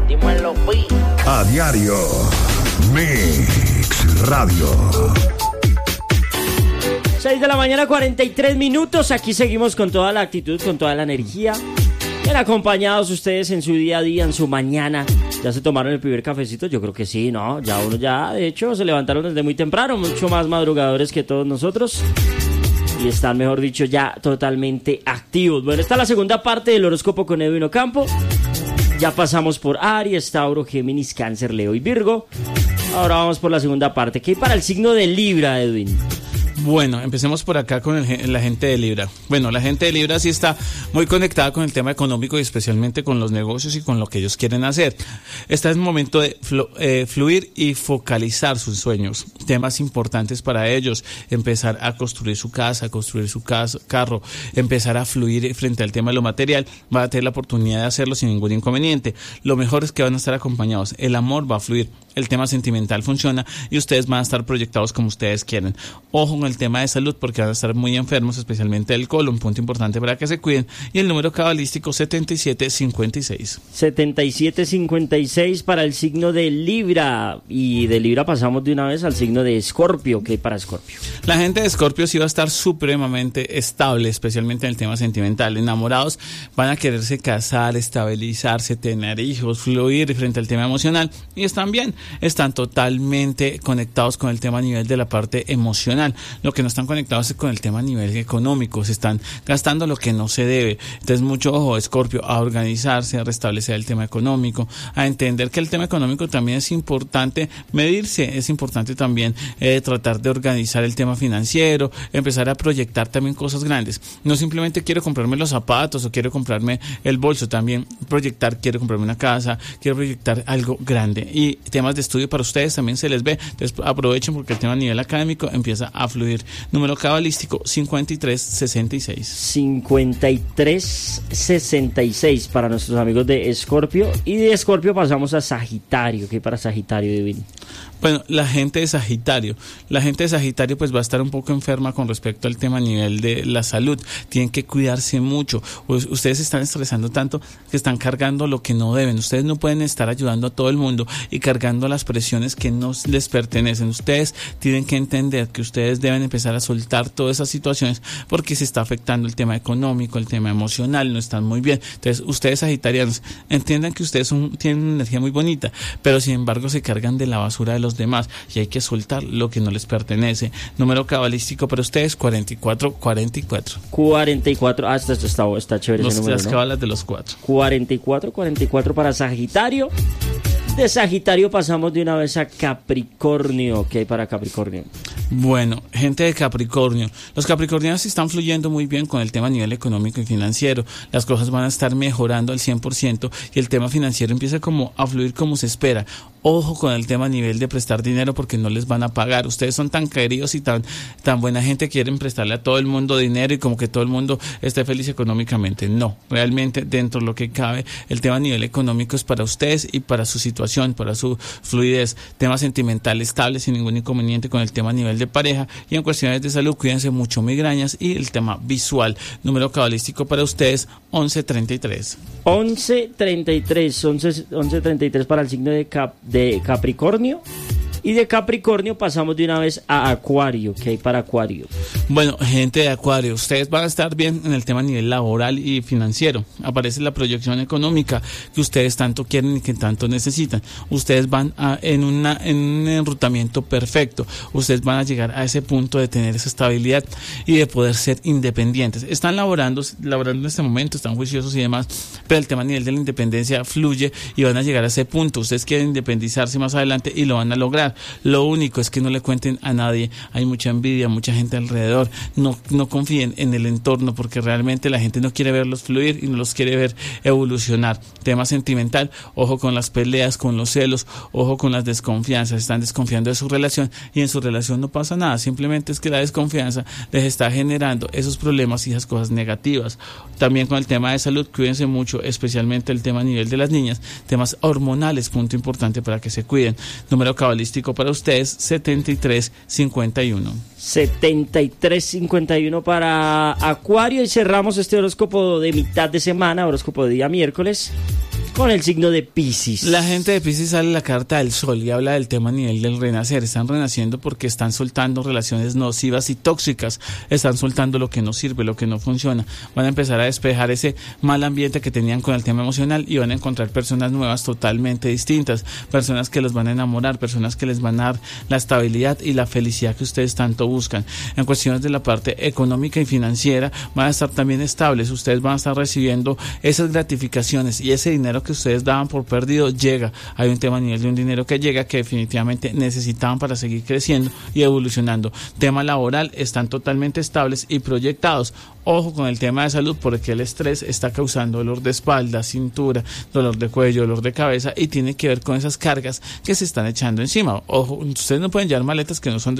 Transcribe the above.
Dímelo, Pi. A diario, Mix Radio. 6 de la mañana, 43 minutos. Aquí seguimos con toda la actitud, con toda la energía. Bien acompañados ustedes en su día a día, en su mañana. ¿Ya se tomaron el primer cafecito? Yo creo que sí, ¿no? De hecho, se levantaron desde muy temprano, mucho más madrugadores que todos nosotros. Y están, mejor dicho, ya totalmente activos. Bueno, esta es la segunda parte del horóscopo con Edwin Ocampo. Ya pasamos por Aries, Tauro, Géminis, Cáncer, Leo y Virgo. Ahora vamos por la segunda parte. ¿Qué hay para el signo de Libra, Edwin? Bueno, empecemos por acá con la gente de Libra. Bueno, la gente de Libra sí está muy conectada con el tema económico y especialmente con los negocios y con lo que ellos quieren hacer. Está en el momento de fluir y focalizar sus sueños, temas importantes para ellos, empezar a construir su casa, construir su carro, empezar a fluir frente al tema de lo material. Va a tener la oportunidad de hacerlo sin ningún inconveniente. Lo mejor es que van a estar acompañados, el amor va a fluir, el tema sentimental funciona y ustedes van a estar proyectados como ustedes quieren. Ojo con el tema de salud porque van a estar muy enfermos, especialmente del colon, punto importante para que se cuiden. Y el número cabalístico 7756. 7756 para el signo de Libra. Y de Libra pasamos de una vez al signo de Escorpio. ¿Qué hay para Escorpio? La gente de Escorpio sí va a estar supremamente estable, especialmente en el tema sentimental. Enamorados van a quererse casar, estabilizarse, tener hijos, fluir frente al tema emocional y están bien. Están totalmente conectados con el tema a nivel de la parte emocional. Lo que no están conectados es con el tema a nivel económico. Se están gastando lo que no se debe. Entonces, mucho ojo, Escorpio, a organizarse, a restablecer el tema económico, a entender que el tema económico también es importante medirse. Es importante también tratar de organizar el tema financiero, empezar a proyectar también cosas grandes. No simplemente quiero comprarme los zapatos o quiero comprarme el bolso, también proyectar, quiero comprarme una casa, quiero proyectar algo grande. Y temas de estudio para ustedes también se les ve, entonces aprovechen porque el tema a nivel académico empieza a fluir. Número cabalístico 5366. 5366 para nuestros amigos de Escorpio. Y de Escorpio pasamos a Sagitario. ¿Qué hay para Sagitario, Divino? Bueno, la gente de Sagitario pues va a estar un poco enferma con respecto al tema a nivel de la salud. Tienen que cuidarse mucho. Ustedes están estresando tanto que están cargando lo que no deben. Ustedes no pueden estar ayudando a todo el mundo y cargando las presiones que no les pertenecen. Ustedes tienen que entender que ustedes deben empezar a soltar todas esas situaciones porque se está afectando el tema económico, el tema emocional, no están muy bien. Entonces, ustedes sagitarianos, entiendan que ustedes tienen una energía muy bonita, pero sin embargo se cargan de la basura de los demás y hay que soltar lo que no les pertenece. Número cabalístico para ustedes 4444. 44, esto está chévere ese número, las cabalas de los 4. 44 para Sagitario. De Sagitario pasamos de una vez a Capricornio. ¿Qué hay para Capricornio? Bueno, gente de Capricornio. Los capricornianos están fluyendo muy bien con el tema a nivel económico y financiero. Las cosas van a estar mejorando al 100% y el tema financiero empieza como a fluir como se espera. Ojo con el tema a nivel de prestar dinero porque no les van a pagar. Ustedes son tan queridos y tan buena gente, quieren prestarle a todo el mundo dinero y como que todo el mundo esté feliz económicamente. No, realmente dentro de lo que cabe, el tema a nivel económico es para ustedes y para su situación, para su fluidez. Tema sentimental estable, sin ningún inconveniente con el tema a nivel de pareja y en cuestiones de salud, cuídense mucho migrañas y el tema visual. Número cabalístico para ustedes 1133. 1133 para el signo de Capricornio. Y de Capricornio pasamos de una vez a Acuario. ¿Qué hay para Acuario? Bueno, gente de Acuario, ustedes van a estar bien en el tema a nivel laboral y financiero. Aparece la proyección económica que ustedes tanto quieren y que tanto necesitan. Ustedes van en un enrutamiento perfecto. Ustedes van a llegar a ese punto de tener esa estabilidad y de poder ser independientes. Están laborando en este momento, están juiciosos y demás, pero el tema a nivel de la independencia fluye y van a llegar a ese punto. Ustedes quieren independizarse más adelante y lo van a lograr. Lo único es que no le cuenten a nadie. Hay mucha envidia, mucha gente alrededor. No confíen en el entorno porque realmente la gente no quiere verlos fluir y no los quiere ver evolucionar. Tema sentimental, ojo con las peleas, con los celos, ojo con las desconfianzas. Están desconfiando de su relación y en su relación no pasa nada. Simplemente es que la desconfianza les está generando esos problemas y esas cosas negativas. También con el tema de salud, cuídense mucho, especialmente el tema a nivel de las niñas, temas hormonales, punto importante para que se cuiden. Número cabalístico para ustedes 7351. 7351 para Acuario y cerramos este horóscopo de mitad de semana, horóscopo de día miércoles, con el signo de Piscis. La gente de Piscis sale la carta del sol y habla del tema a nivel del renacer. Están renaciendo porque están soltando relaciones nocivas y tóxicas. Están soltando lo que no sirve, lo que no funciona. Van a empezar a despejar ese mal ambiente que tenían con el tema emocional y van a encontrar personas nuevas totalmente distintas. Personas que los van a enamorar, personas que les van a dar la estabilidad y la felicidad que ustedes tanto buscan. En cuestiones de la parte económica y financiera van a estar también estables. Ustedes van a estar recibiendo esas gratificaciones y ese dinero que ustedes daban por perdido llega. Hay un tema a nivel de un dinero que llega que definitivamente necesitaban para seguir creciendo y evolucionando. Tema laboral, están totalmente estables y proyectados. Ojo con el tema de salud porque el estrés está causando dolor de espalda, cintura, dolor de cuello, dolor de cabeza y tiene que ver con esas cargas que se están echando encima. Ojo, ustedes no pueden llevar maletas que no son de